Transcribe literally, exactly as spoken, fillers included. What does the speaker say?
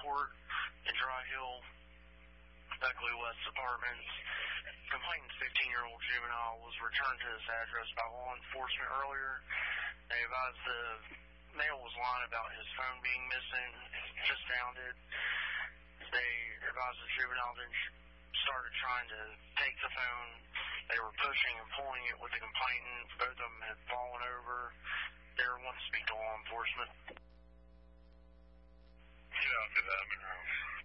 Court in Dry Hill, Beckley West Apartments. Complainant's fifteen-year-old juvenile was returned to this address by law enforcement earlier. They advised the male was lying about his phone being missing, just found it. They advised the juvenile then started trying to take the phone. They were pushing and pulling it with the complainant. Both of them had fallen over. They were wanting to speak to law enforcement. Get out to the admin room.